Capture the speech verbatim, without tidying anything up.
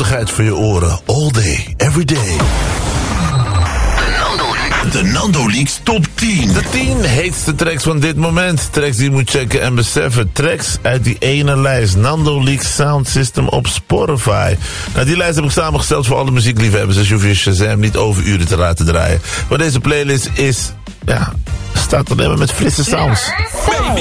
zoetigheid voor je oren. All day, every day. De Nando Leaks Top tien. De tien heetste tracks van dit moment. Tracks die je moet checken en beseffen. Tracks uit die ene lijst. Nando Leaks Sound System op Spotify. Nou, die lijst heb ik samengesteld voor alle muziekliefhebbers. Dus je hoeft je Shazam niet over uren te laten draaien. Maar deze playlist is... ja, staat alleen maar met frisse sounds. Baby,